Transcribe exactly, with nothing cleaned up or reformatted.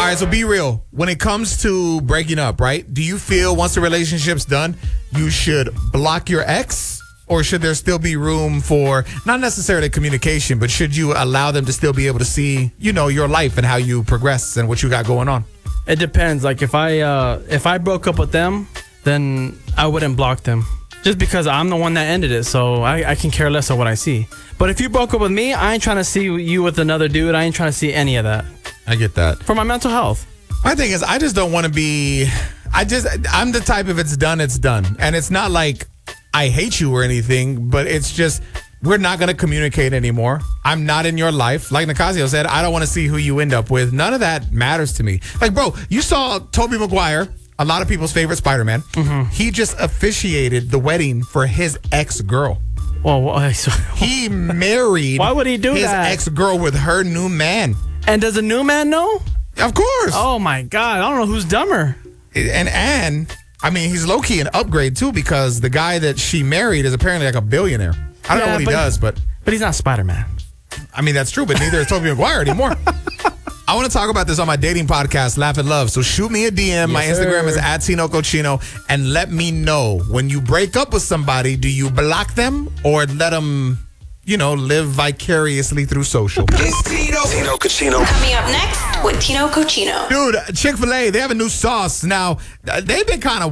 right, so be real. When it comes to breaking up, right? Do you feel once the relationship's done, you should block your ex? Or should there still be room for, not necessarily communication, but should you allow them to still be able to see, you know, your life and how you progress and what you got going on? It depends. Like if I uh, if I broke up with them, then I wouldn't block them. Just because I'm the one that ended it, so I, I can care less of what I see. But if you broke up with me, I ain't trying to see you with another dude. I ain't trying to see any of that. I get that. For my mental health. My thing is, I just don't want to be, I just, I'm the type, if it's done, it's done. And it's not like I hate you or anything, but it's just, we're not going to communicate anymore. I'm not in your life. Like Nicasio said, I don't want to see who you end up with. None of that matters to me. Like, bro, you saw Tobey Maguire, a lot of people's favorite Spider-Man. Mm-hmm. He just officiated the wedding for his ex-girl. Well, why- He married Why would he do his that? ex-girl with her new man. And does a new man know? Of course. Oh my God, I don't know who's dumber. And, and I mean, he's low-key an upgrade, too, because the guy that she married is apparently like a billionaire. I don't Yeah, know what he but- does, but... But he's not Spider-Man. I mean, that's true, but neither is Tobey Maguire anymore. I want to talk about this on my dating podcast, Laugh and Love. So shoot me a D M. Yes, my Instagram sir. is at Tino Cochino. And let me know, when you break up with somebody, do you block them or let them, you know, live vicariously through social? It's Tino. Tino Cochino. Coming up next with Tino Cochino. Dude, Chick-fil-A, they have a new sauce. Now, they've been kind of